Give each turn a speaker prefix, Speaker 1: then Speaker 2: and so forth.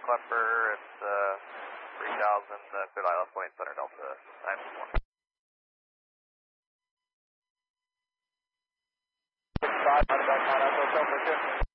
Speaker 1: Klepper, it's 3000, clear Isla Point, Thunder Delta, times 1. 5, out of that, Echo,